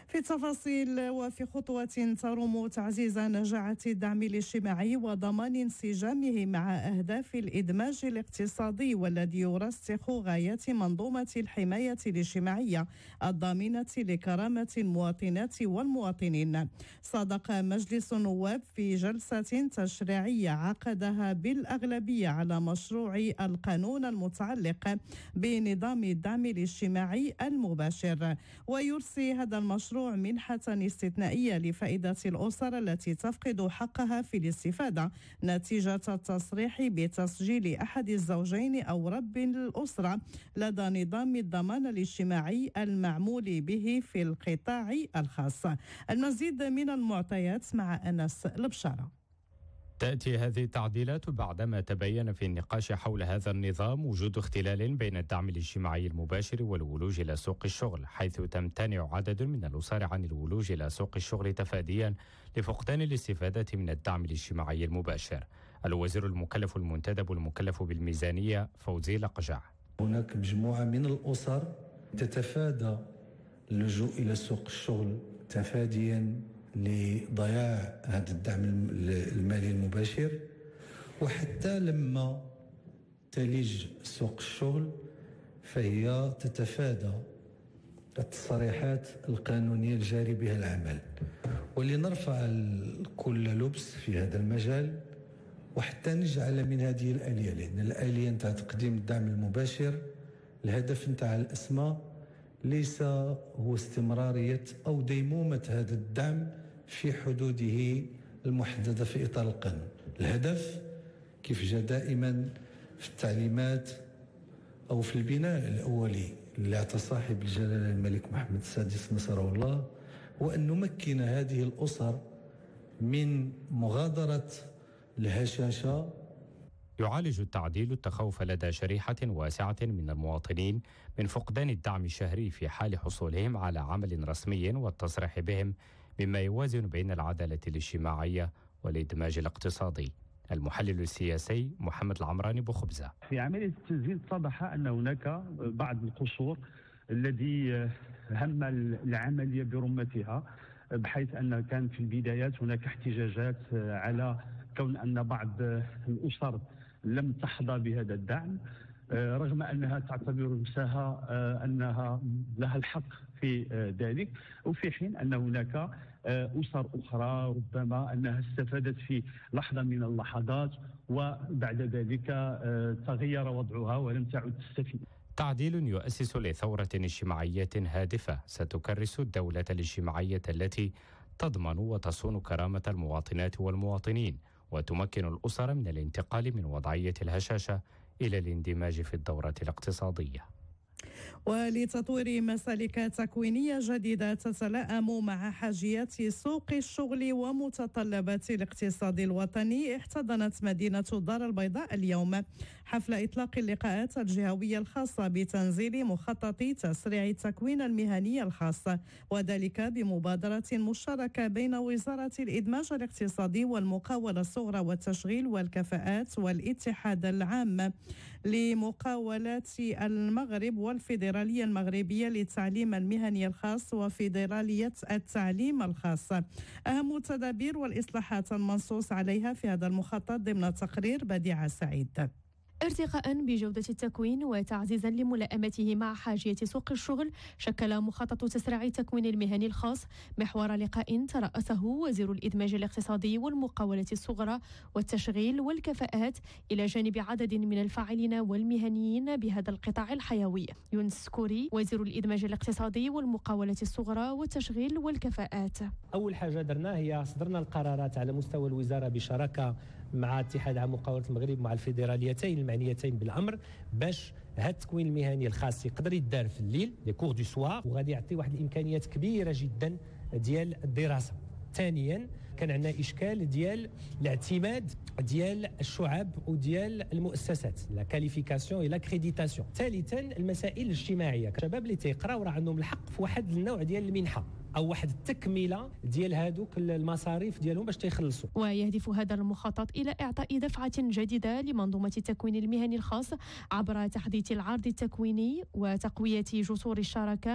في تفاصيل وفي خطوة تروم تعزيز نجاعة الدعم الاجتماعي وضمان انسجامه مع أهداف الإدماج الاقتصادي والذي يرسخ غايات منظومة الحماية الاجتماعية الضامنة لكرامة المواطنات والمواطنين. صادق مجلس النواب في جلسة تشريعية عقدها بالأغلبية على مشروع القانون المتعلق بنظام الدعم الاجتماعي المباشر، ويرسي هذا المشروع منحة استثنائية لفائدة الأسر التي تفقد حقها في الاستفادة نتيجة التصريح بتسجيل أحد الزوجين أو رب الأسرة لدى نظام الضمان الاجتماعي المعمول به في القطاع الخاص. المزيد من المعطيات مع أنس البشارة. تأتي هذه التعديلات بعدما تبين في النقاش حول هذا النظام وجود اختلال بين الدعم الاجتماعي المباشر والولوج إلى سوق الشغل، حيث تمتنع عدد من الأسر عن الولوج إلى سوق الشغل تفاديا لفقدان الاستفادة من الدعم الاجتماعي المباشر. الوزير المكلف المنتدب المكلف بالميزانية فوزي لقجع: هناك مجموعة من الأسر تتفادى اللجوء إلى سوق الشغل تفاديا لضياع هذا الدعم المالي المباشر، وحتى لما تلج سوق الشغل فهي تتفادى التصريحات القانونية الجاري بها العمل، ولنرفع كل لبس في هذا المجال وحتى نجعل من هذه الآلية، لأن الآلية نتاع تقديم الدعم المباشر الهدف نتاع الأسماء ليس هو استمرارية أو ديمومة هذا الدعم في حدوده المحددة في إطار القانون. الهدف كيف جاء دائما في التعليمات أو في البناء الأولي اللي اعطى صاحب الجلالة الملك محمد السادس نصره الله هو أن نمكن هذه الأسر من مغادرة الهشاشة. يعالج التعديل التخوف لدى شريحة واسعة من المواطنين من فقدان الدعم الشهري في حال حصولهم على عمل رسمي والتصريح بهم، مما يوازن بين العدالة الاجتماعية والإدماج الاقتصادي. المحلل السياسي محمد العمراني بخبزة: في عملية التنزيل اتضح أن هناك بعض القصور الذي هم العملية برمتها، بحيث أن كان في البدايات هناك احتجاجات على كون أن بعض الأسر لم تحظى بهذا الدعم، رغم أنها تعتبر نفسها أنها لها الحق في ذلك، وفي حين أن هناك أسر أخرى ربما أنها استفادت في لحظة من اللحظات وبعد ذلك تغير وضعها ولم تعد تستفيد. تعديل يؤسس لثورة اجتماعية هادفة ستكرس الدولة الاجتماعية التي تضمن وتصون كرامة المواطنات والمواطنين، وتمكن الأسر من الانتقال من وضعية الهشاشة إلى الاندماج في الدورة الاقتصادية. ولتطوير مسالك تكوينية جديدة تتلائم مع حاجيات سوق الشغل ومتطلبات الاقتصاد الوطني، احتضنت مدينة الدار البيضاء اليوم حفل إطلاق اللقاءات الجهوية الخاصة بتنزيل مخطط تسريع التكوين المهني الخاص، وذلك بمبادرة مشتركة بين وزارة الإدماج الاقتصادي والمقاولة الصغرى والتشغيل والكفاءات والاتحاد العام لمقاولات المغرب والفيدرالية المغربية للتعليم المهني الخاص وفيدرالية التعليم الخاص. أهم التدابير والإصلاحات المنصوص عليها في هذا المخطط ضمن تقرير بديعة سعيد. ارتقاء بجودة التكوين وتعزيزا لملائمته مع حاجية سوق الشغل، شكل مخطط تسريع التكوين المهني الخاص محور لقاء ترأسه وزير الإدماج الاقتصادي والمقاولة الصغرى والتشغيل والكفاءات إلى جانب عدد من الفاعلين والمهنيين بهذا القطاع الحيوي. يونس كوري وزير الإدماج الاقتصادي والمقاولة الصغرى والتشغيل والكفاءات: أول حاجة درنا هي صدرنا القرارات على مستوى الوزارة بشراكة مع اتحاد عام مقاولة المغرب مع الفيدراليتين المعنيتين بالأمر، باش هذا التكوين المهني الخاص يقدر يدار في الليل لي كور دو سوار، وغادي يعطي واحد الإمكانيات كبيرة جدا ديال الدراسة. ثانيا كان عندنا إشكال ديال الاعتماد ديال الشعب وديال المؤسسات، لا كاليفيكاسيون لا كريديتاسيون. ثالثا المسائل الاجتماعية، الشباب اللي تيقراو راه عندهم الحق في واحد النوع ديال المنحة أو واحد التكملة ديال هادوك المصاريف ديالهم باش تيخلصوا. ويهدف هذا المخطط إلى إعطاء دفعة جديدة لمنظومة التكوين المهني الخاص عبر تحديث العرض التكويني وتقوية جسور الشراكة